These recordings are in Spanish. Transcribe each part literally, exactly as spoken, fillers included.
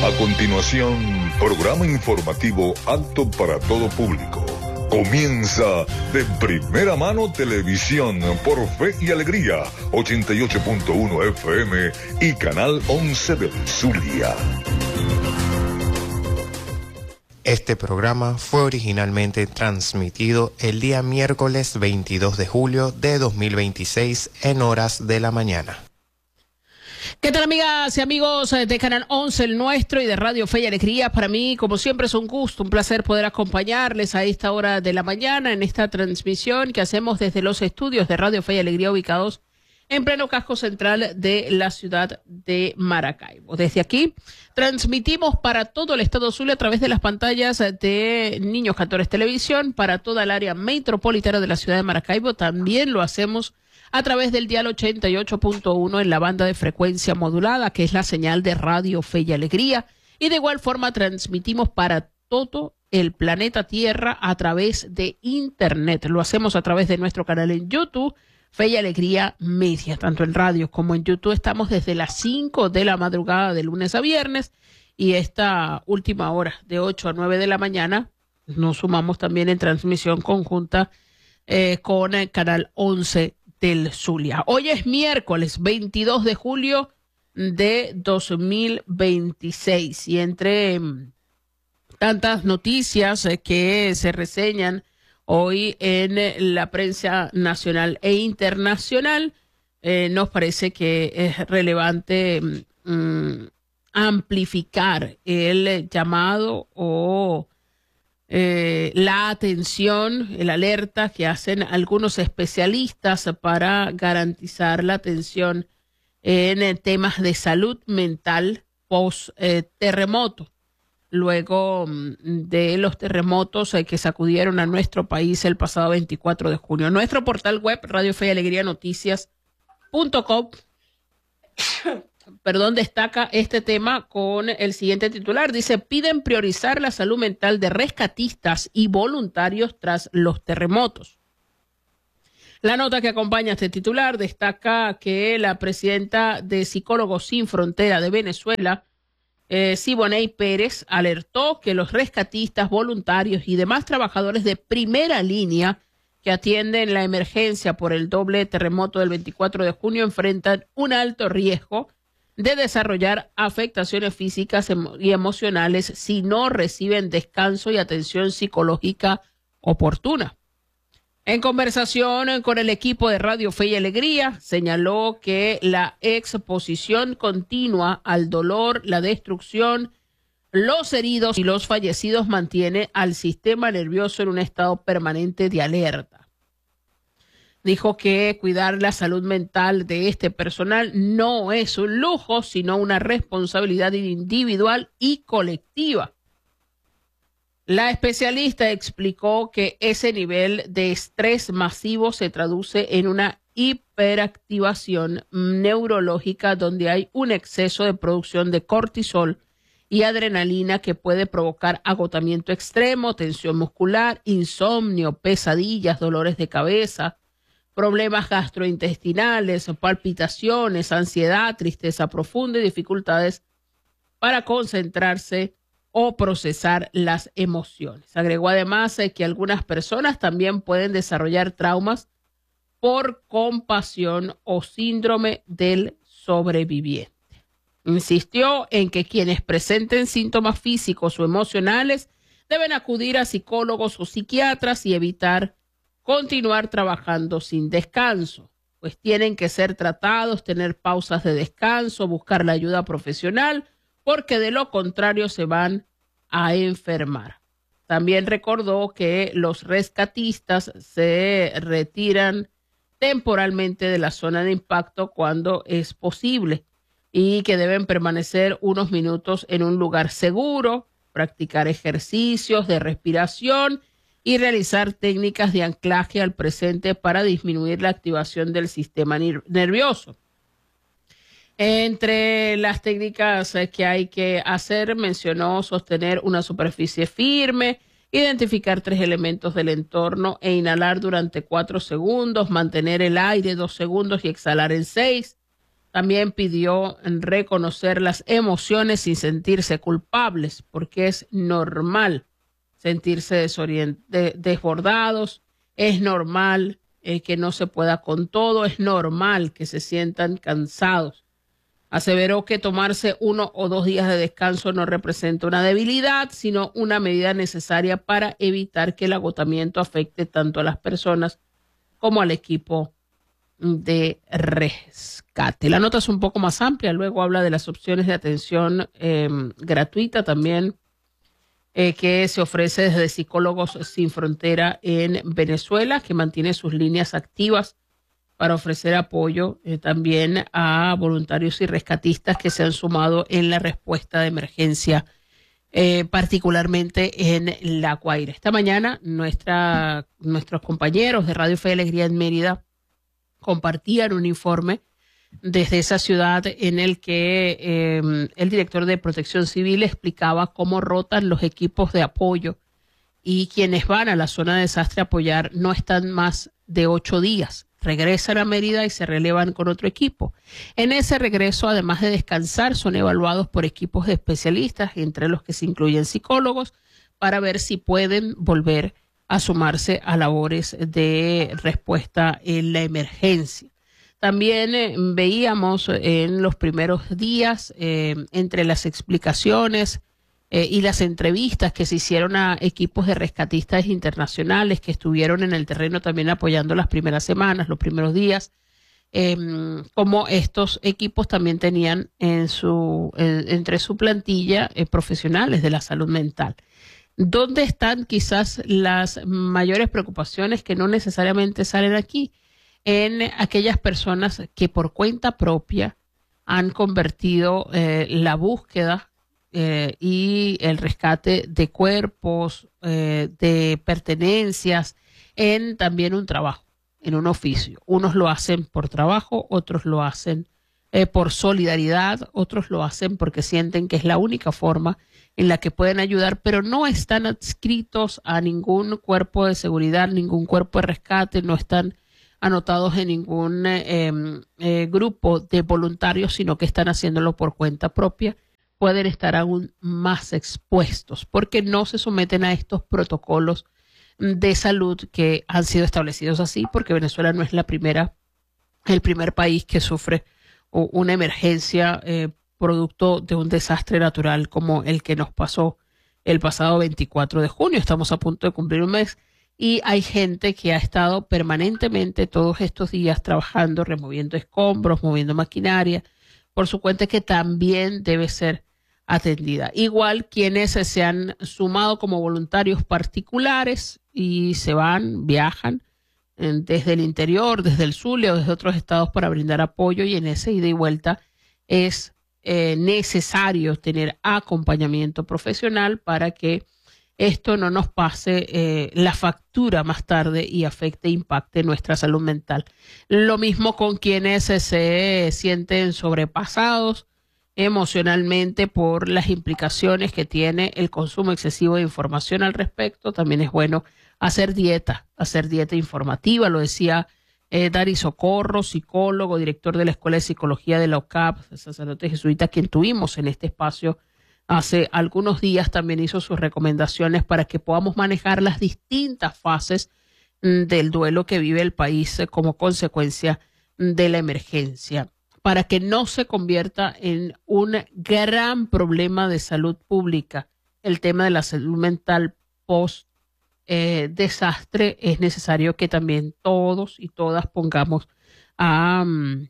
A continuación, programa informativo apto para todo público. Comienza de primera mano Televisión por Fe y Alegría, ochenta y ocho punto uno F M y Canal once del Zulia. Este programa fue originalmente transmitido el día miércoles veintidós de julio de dos mil veintiséis en horas de la mañana. ¿Qué tal, amigas y amigos de Canal once, el nuestro, y de Radio Fe y Alegría? Para mí, como siempre, es un gusto, un placer poder acompañarles a esta hora de la mañana en esta transmisión que hacemos desde los estudios de Radio Fe y Alegría ubicados en pleno casco central de la ciudad de Maracaibo. Desde aquí transmitimos para todo el estado Zulia a través de las pantallas de Niños Cantores Televisión, para toda el área metropolitana de la ciudad de Maracaibo. También lo hacemos a través del dial ochenta y ocho punto uno en la banda de frecuencia modulada, que es la señal de Radio Fe y Alegría. Y de igual forma transmitimos para todo el planeta Tierra a través de Internet. Lo hacemos a través de nuestro canal en YouTube, Fe y Alegría Media, tanto en radio como en YouTube. Estamos desde las cinco de la madrugada de lunes a viernes, y esta última hora de ocho a nueve de la mañana nos sumamos también en transmisión conjunta eh, con el Canal once del Zulia. Hoy es miércoles veintidós de julio de dos mil veintiséis, y entre mm, tantas noticias eh, que se reseñan hoy en eh, la prensa nacional e internacional, eh, nos parece que es relevante mm, amplificar el llamado o Eh, la atención, el alerta que hacen algunos especialistas para garantizar la atención en eh, temas de salud mental post eh, terremoto, luego mm, de los terremotos eh, que sacudieron a nuestro país el pasado veinticuatro de junio. Nuestro portal web, Radio Fe y Alegría Noticias punto com, perdón, destaca este tema con el siguiente titular. Dice: piden priorizar la salud mental de rescatistas y voluntarios tras los terremotos. La nota que acompaña a este titular destaca que la presidenta de Psicólogos Sin Frontera de Venezuela, eh, Siboney Pérez, alertó que los rescatistas, voluntarios y demás trabajadores de primera línea que atienden la emergencia por el doble terremoto del veinticuatro de junio enfrentan un alto riesgo de desarrollar afectaciones físicas y emocionales si no reciben descanso y atención psicológica oportuna. En conversación con el equipo de Radio Fe y Alegría, señaló que la exposición continua al dolor, la destrucción, los heridos y los fallecidos mantiene al sistema nervioso en un estado permanente de alerta. Dijo que cuidar la salud mental de este personal no es un lujo, sino una responsabilidad individual y colectiva. La especialista explicó que ese nivel de estrés masivo se traduce en una hiperactivación neurológica donde hay un exceso de producción de cortisol y adrenalina que puede provocar agotamiento extremo, tensión muscular, insomnio, pesadillas, dolores de cabeza, problemas gastrointestinales, palpitaciones, ansiedad, tristeza profunda y dificultades para concentrarse o procesar las emociones. Agregó además eh, que algunas personas también pueden desarrollar traumas por compasión o síndrome del sobreviviente. Insistió en que quienes presenten síntomas físicos o emocionales deben acudir a psicólogos o psiquiatras y evitar continuar trabajando sin descanso, pues tienen que ser tratados, tener pausas de descanso, buscar la ayuda profesional, porque de lo contrario se van a enfermar. También recordó que los rescatistas se retiran temporalmente de la zona de impacto cuando es posible y que deben permanecer unos minutos en un lugar seguro, practicar ejercicios de respiración y realizar técnicas de anclaje al presente para disminuir la activación del sistema nervioso. Entre las técnicas que hay que hacer, mencionó sostener una superficie firme, identificar tres elementos del entorno e inhalar durante cuatro segundos, mantener el aire dos segundos y exhalar en seis, También pidió reconocer las emociones sin sentirse culpables, porque es normal sentirse desorient- de- desbordados, es normal eh, que no se pueda con todo, es normal que se sientan cansados. Aseveró que tomarse uno o dos días de descanso no representa una debilidad, sino una medida necesaria para evitar que el agotamiento afecte tanto a las personas como al equipo de rescate. La nota es un poco más amplia, luego habla de las opciones de atención eh, gratuita también eh, que se ofrece desde Psicólogos Sin Frontera en Venezuela, que mantiene sus líneas activas para ofrecer apoyo eh, también a voluntarios y rescatistas que se han sumado en la respuesta de emergencia, eh, particularmente en La Guaira. Esta mañana nuestra, nuestros compañeros de Radio Fe y Alegría en Mérida compartían un informe desde esa ciudad en el que eh, el director de Protección Civil explicaba cómo rotan los equipos de apoyo y quienes van a la zona de desastre a apoyar no están más de ocho días. Regresan a Mérida y se relevan con otro equipo. En ese regreso, además de descansar, son evaluados por equipos de especialistas, entre los que se incluyen psicólogos, para ver si pueden volver a sumarse a labores de respuesta en la emergencia. También eh, veíamos en los primeros días, eh, entre las explicaciones eh, y las entrevistas que se hicieron a equipos de rescatistas internacionales que estuvieron en el terreno también apoyando las primeras semanas, los primeros días, eh, como estos equipos también tenían en su, en, entre su plantilla eh, profesionales de la salud mental. ¿Dónde están quizás las mayores preocupaciones que no necesariamente salen aquí? En aquellas personas que por cuenta propia han convertido eh, la búsqueda eh, y el rescate de cuerpos, eh, de pertenencias, en también un trabajo, en un oficio. Unos lo hacen por trabajo, otros lo hacen eh, por solidaridad, otros lo hacen porque sienten que es la única forma en la que pueden ayudar, pero no están adscritos a ningún cuerpo de seguridad, ningún cuerpo de rescate, no están anotados en ningún eh, eh, grupo de voluntarios, sino que están haciéndolo por cuenta propia. Pueden estar aún más expuestos porque no se someten a estos protocolos de salud que han sido establecidos así, porque Venezuela no es la primera, el primer país que sufre una emergencia eh, producto de un desastre natural como el que nos pasó el pasado veinticuatro de junio. Estamos a punto de cumplir un mes y hay gente que ha estado permanentemente todos estos días trabajando, removiendo escombros, moviendo maquinaria, por su cuenta, que también debe ser atendida. Igual quienes se han sumado como voluntarios particulares y se van, viajan eh, desde el interior, desde el Zulia o desde otros estados para brindar apoyo, y en ese ida y vuelta es eh, necesario tener acompañamiento profesional para que esto no nos pase eh, la factura más tarde y afecte e impacte nuestra salud mental. Lo mismo con quienes se, se sienten sobrepasados emocionalmente por las implicaciones que tiene el consumo excesivo de información al respecto. También es bueno hacer dieta, hacer dieta informativa. Lo decía eh, Dari Socorro, psicólogo, director de la Escuela de Psicología de la O C A P, sacerdote jesuita, quien tuvimos en este espacio hace algunos días. También hizo sus recomendaciones para que podamos manejar las distintas fases del duelo que vive el país como consecuencia de la emergencia, para que no se convierta en un gran problema de salud pública. El tema de la salud mental post eh, desastre, es necesario que también todos y todas pongamos a... Um,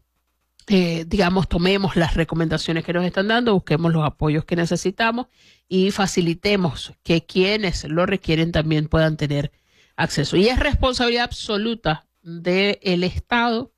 Eh, digamos, tomemos las recomendaciones que nos están dando, busquemos los apoyos que necesitamos y facilitemos que quienes lo requieren también puedan tener acceso. Y es responsabilidad absoluta del Estado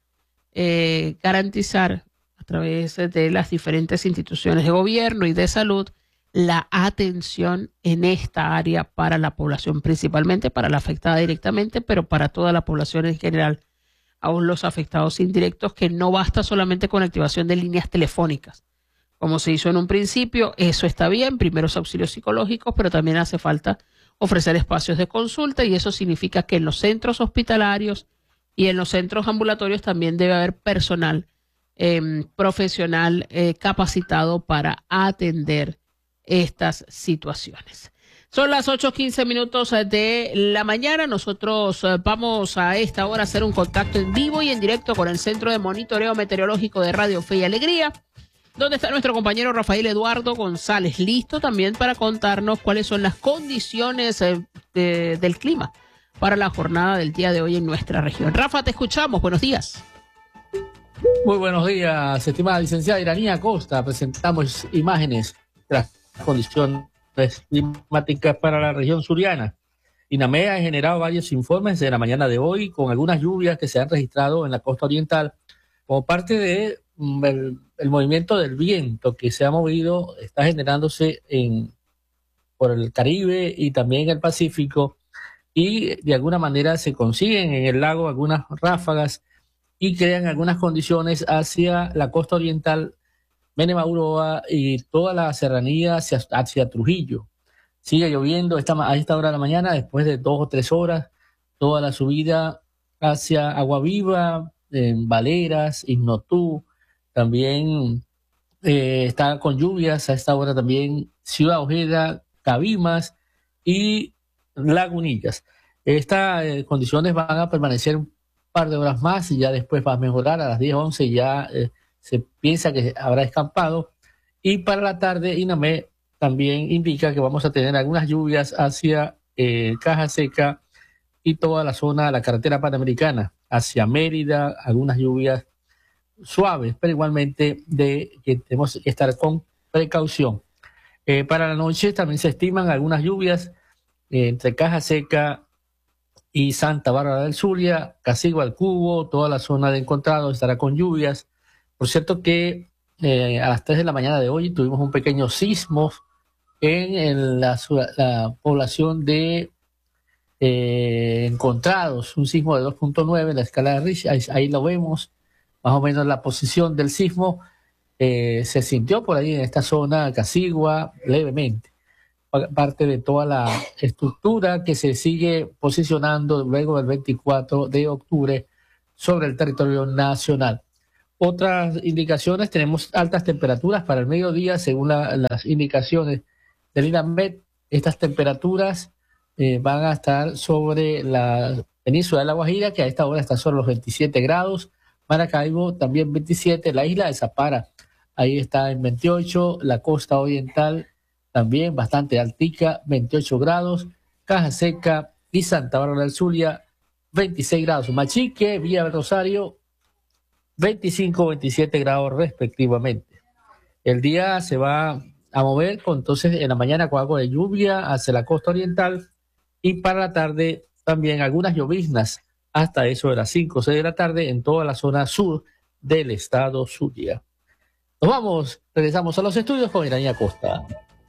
eh, garantizar a través de las diferentes instituciones de gobierno y de salud la atención en esta área para la población, principalmente para la afectada directamente, pero para toda la población en general, aún los afectados indirectos, que no basta solamente con activación de líneas telefónicas. Como se hizo en un principio, eso está bien, primeros auxilios psicológicos, pero también hace falta ofrecer espacios de consulta, y eso significa que en los centros hospitalarios y en los centros ambulatorios también debe haber personal eh, profesional eh, capacitado para atender estas situaciones. Son las ocho quince minutos de la mañana. Nosotros vamos a esta hora a hacer un contacto en vivo y en directo con el Centro de Monitoreo Meteorológico de Radio Fe y Alegría, donde está nuestro compañero Rafael Eduardo González, listo también para contarnos cuáles son las condiciones de, de, del clima para la jornada del día de hoy en nuestra región. Rafa, te escuchamos. Buenos días. Muy buenos días, estimada licenciada Iranía Costa. Presentamos imágenes de las condiciones climáticas para la región suriana. INAME ha generado varios informes de la mañana de hoy con algunas lluvias que se han registrado en la costa oriental como parte de el, el movimiento del viento que se ha movido, está generándose en, por el Caribe y también el Pacífico, y de alguna manera se consiguen en el lago algunas ráfagas y crean algunas condiciones hacia la costa oriental, Menemauroa y toda la serranía hacia, hacia Trujillo. Sigue lloviendo esta, a esta hora de la mañana, después de dos o tres horas, toda la subida hacia Agua Viva, en Valeras, Ignotú, también eh, está con lluvias a esta hora también Ciudad Ojeda, Cabimas y Lagunillas. Estas eh, condiciones van a permanecer un par de horas más y ya después va a mejorar. A las diez, once ya eh, se piensa que habrá escampado, y para la tarde INAME también indica que vamos a tener algunas lluvias hacia eh, Caja Seca y toda la zona de la carretera panamericana, hacia Mérida, algunas lluvias suaves, pero igualmente de que tenemos que estar con precaución. Eh, para la noche también se estiman algunas lluvias eh, entre Caja Seca y Santa Bárbara del Zulia, Casigua al Cubo, toda la zona de Encontrado estará con lluvias. Por cierto que eh, a las tres de la mañana de hoy tuvimos un pequeño sismo en, en la, la población de eh, Encontrados, un sismo de dos punto nueve en la escala de Richter. Ahí, ahí lo vemos, más o menos la posición del sismo. Eh, se sintió por ahí en esta zona, Casigua, levemente. Parte de toda la estructura que se sigue posicionando luego del veinticuatro de octubre sobre el territorio nacional. Otras indicaciones, tenemos altas temperaturas para el mediodía, según la, las indicaciones del INAMET. Estas temperaturas eh, van a estar sobre la península de La Guajira, que a esta hora está sobre los veintisiete grados, Maracaibo también veintisiete, la isla de Zapara, ahí está en veintiocho, la costa oriental también bastante altica, veintiocho grados, Caja Seca y Santa Bárbara del Zulia, veintiséis grados, Machique, Villa del Rosario, veinticinco, veintisiete grados respectivamente. El día se va a mover con, entonces en la mañana con algo de lluvia hacia la costa oriental, y para la tarde también algunas lloviznas hasta eso de las cinco o seis de la tarde en toda la zona sur del estado Zulia. Nos vamos, regresamos a los estudios con Iranía Costa.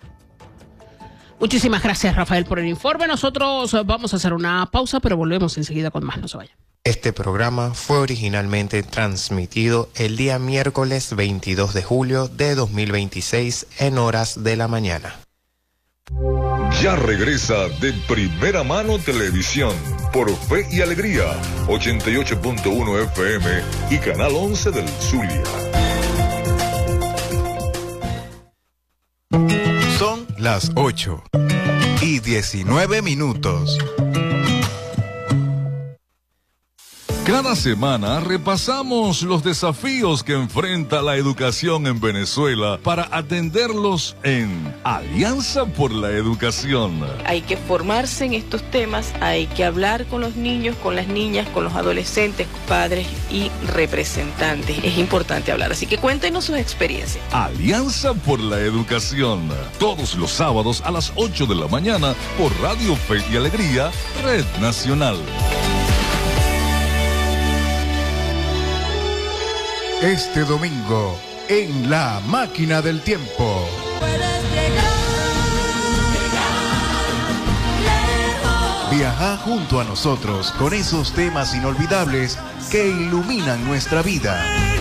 Muchísimas gracias, Rafael, por el informe. Nosotros vamos a hacer una pausa, pero volvemos enseguida con más. No se vayan. Este programa fue originalmente transmitido el día miércoles veintidós de julio de dos mil veintiséis en horas de la mañana. Ya regresa De Primera Mano Televisión por Fe y Alegría, ochenta y ocho punto uno F M y Canal once del Zulia. Son las ocho y diecinueve minutos. Cada semana repasamos los desafíos que enfrenta la educación en Venezuela para atenderlos en Alianza por la Educación. Hay que formarse en estos temas, hay que hablar con los niños, con las niñas, con los adolescentes, padres y representantes. Es importante hablar, así que cuéntenos sus experiencias. Alianza por la Educación, todos los sábados a las ocho de la mañana por Radio Fe y Alegría, Red Nacional. Este domingo, en La Máquina del Tiempo. Viaja junto a nosotros con esos temas inolvidables que iluminan nuestra vida.